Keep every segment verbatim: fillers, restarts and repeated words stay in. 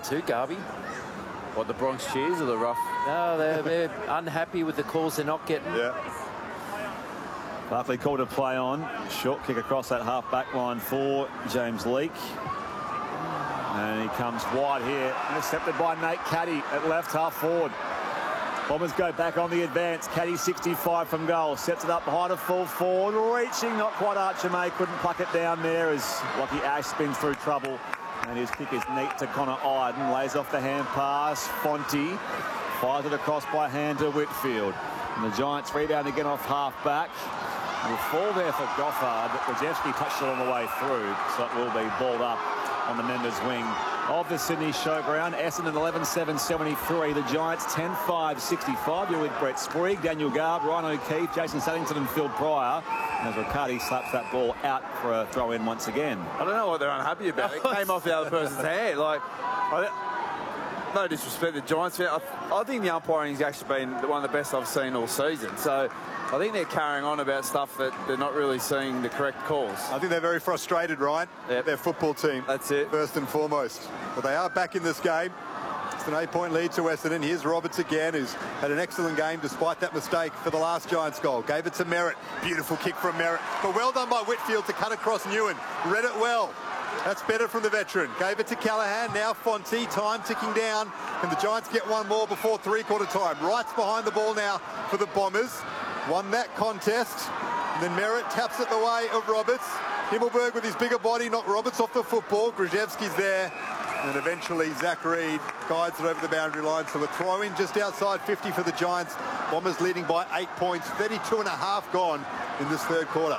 Too, Garby. What, the Bronx Cheers or the rough? No, they're, they're unhappy with the calls they're not getting. Yeah. Barkley called a play on. Short kick across that half-back line for James Leake. And he comes wide here. Intercepted by Nate Caddy at left half forward. Bombers go back on the advance. Caddy sixty-five from goal. Sets it up behind a full forward. Reaching, not quite Archer May. Couldn't pluck it down there as Lockie Ash spins through trouble. And his kick is neat to Connor Iden. Lays off the hand pass. Fonte fires it across by hand to Whitfield. And the Giants rebound again off half-back. Will fall there for Goffard, but Grajewski touched it on the way through, so it will be balled up on the members' wing of the Sydney Showground. Essendon eleven seven seventy-three. The Giants ten five sixty-five. You're with Brett Sprague, Daniel Gard, Ryan O'Keefe, Jason Saddington and Phil Pryor. As Riccardi slaps that ball out for a throw-in once again. I don't know what they're unhappy about. It came off the other person's hand. Like, I, no disrespect to the Giants. I, I think the umpiring has actually been one of the best I've seen all season. So I think they're carrying on about stuff that they're not really seeing the correct calls. I think they're very frustrated, Ryan. Yep. Their football team. That's it. First and foremost. But they are back in this game. It's an eight-point lead to Essendon. Here's Roberts again, who's had an excellent game despite that mistake for the last Giants goal. Gave it to Merritt. Beautiful kick from Merritt. But well done by Whitfield to cut across Newen. Read it well. That's better from the veteran. Gave it to Callaghan. Now Fonte. Time ticking down. Can the Giants get one more before three-quarter time? Wright's behind the ball now for the Bombers. Won that contest. And then Merritt taps it the way of Roberts. Himmelberg with his bigger body knocked Roberts off the football. Grajewski's there. And eventually Zach Reed guides it over the boundary line. So a throw in just outside fifty for the Giants. Bombers leading by eight points. thirty-two and a half gone in this third quarter.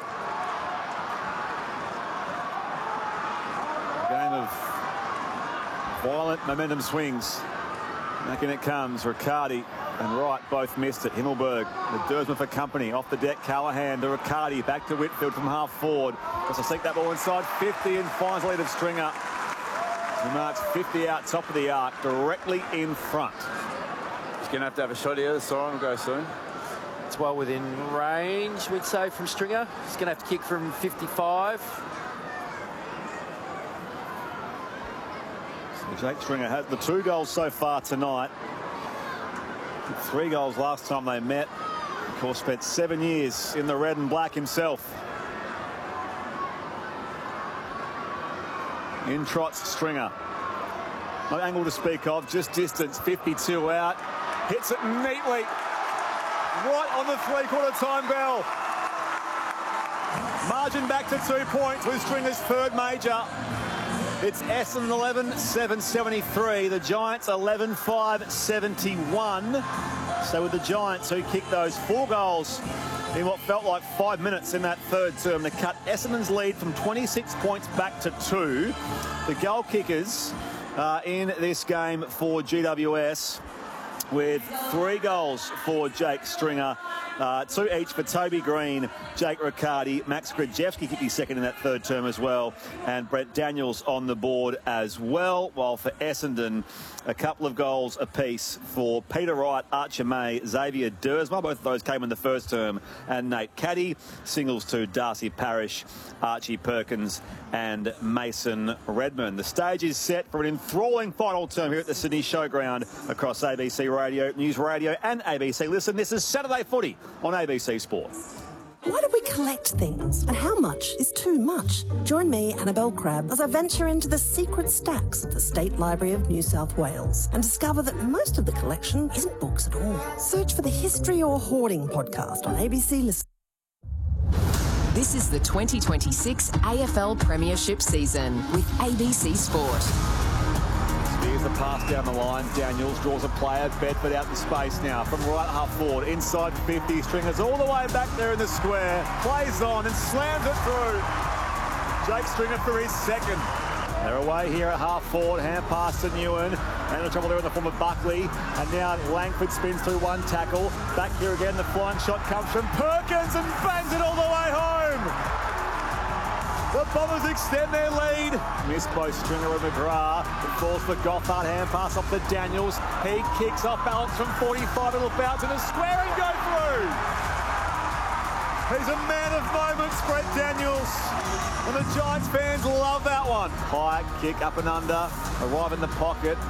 A game of violent momentum swings. Back in it comes. Riccardi and Wright both missed it. Himmelberg, the Dersman for company. Off the deck, Callaghan to Riccardi. Back to Whitfield from half forward. Has to seek that ball inside fifty and finds the lead of Stringer. He marks fifty out top of the arc, directly in front. He's going to have to have a shot here. The siren will go soon. It's well within range, we'd say, from Stringer. He's going to have to kick from fifty-five. So Jake Stringer has the two goals so far tonight. Three goals last time they met. Of course, spent seven years in the red and black himself. In trots Stringer. No angle to speak of, just distance, fifty-two out. Hits it neatly. Right on the three-quarter time bell. Margin back to two points with Stringer's third major. It's Essendon eleven seven seventy-three. The Giants eleven five seventy-one. So with the Giants who kicked those four goals in what felt like five minutes in that third term to cut Essendon's lead from twenty-six points back to two. The goal kickers uh, in this game for G W S with three goals for Jake Stringer. Uh, two each for Toby Green, Jake Riccardi, Max Grajewski kicked his second in that third term as well, and Brett Daniels on the board as well, while for Essendon, a couple of goals apiece for Peter Wright, Archer May, Xavier Dersma. Both of those came in the first term, and Nate Caddy. Singles to Darcy Parish, Archie Perkins and Mason Redmond. The stage is set for an enthralling final term here at the Sydney Showground across A B C Radio, News Radio and A B C Listen. This is Saturday Footy on A B C Sport. Why do we collect things? And how much is too much? Join me, Annabelle Crabb, as I venture into the secret stacks of the State Library of New South Wales and discover that most of the collection isn't books at all. Search for the History or Hoarding podcast on A B C Listen. This is the twenty twenty-six A F L Premiership season with A B C Sport. Here's the pass down the line. Daniels draws a player. Bedford out in space now from right half forward. Inside fifty. Stringers all the way back there in the square. Plays on and slams it through. Jake Stringer for his second. They're away here at half forward. Hand pass to Newen. And the trouble there in the form of Buckley. And now Langford spins through one tackle. Back here again. The flying shot comes from Perkins and bangs it all the way home. The Bombers extend their lead. Missed both Stringer and McGrath. It falls for Gothard. Hand pass off to Daniels. He kicks off balance from forty-five. It'll bounce in a square and go through. He's a man of moments, Brett Daniels. And the Giants fans love that one. High kick up and under. Arrive in the pocket.